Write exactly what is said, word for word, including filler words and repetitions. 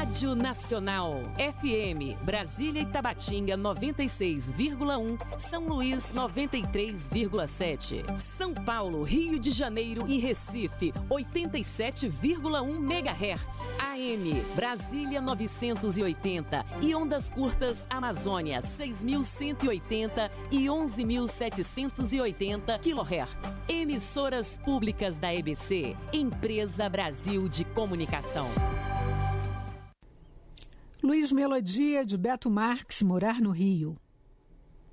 Rádio Nacional. F M, Brasília e Tabatinga noventa e seis vírgula um, São Luís noventa e três vírgula sete. São Paulo, Rio de Janeiro e Recife oitenta e sete vírgula um megahertz. A M, Brasília novecentos e oitenta e ondas curtas Amazônia seis mil cento e oitenta e onze mil setecentos e oitenta quilohertz. Emissoras públicas da E B C, Empresa Brasil de Comunicação. Luiz Melodia, de Beto Marques, Morar no Rio.